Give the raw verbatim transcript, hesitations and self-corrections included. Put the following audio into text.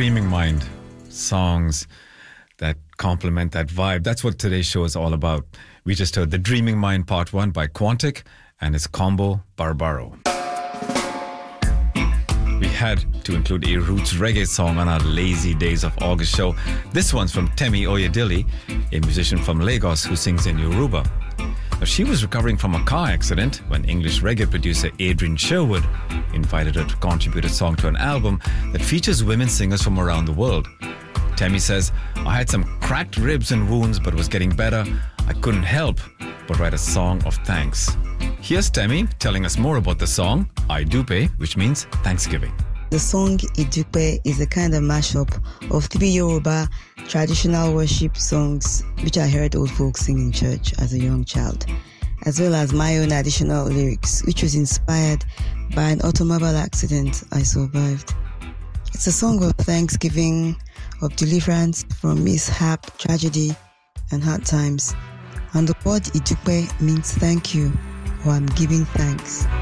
Dreaming Mind. Songs that complement that vibe. That's what today's show is all about. We just heard The Dreaming Mind Part one by Quantic and its combo Barbaro. We had to include a roots reggae song on our Lazy Days of August show. This one's from Temi Oyedele, a musician from Lagos who sings in Yoruba. Now, she was recovering from a car accident when English reggae producer Adrian Sherwood invited her to contribute a song to an album that features women singers from around the world. Temi says, I had some cracked ribs and wounds but was getting better. I couldn't help but write a song of thanks. Here's Temi telling us more about the song, I Dupe, which means Thanksgiving. The song Idupe is a kind of mashup of three Yoruba traditional worship songs which I heard old folks sing in church as a young child, as well as my own additional lyrics, which was inspired by an automobile accident I survived. It's a song of thanksgiving, of deliverance from mishap, tragedy, and hard times. And the word Idupe means thank you, or I'm giving thanks.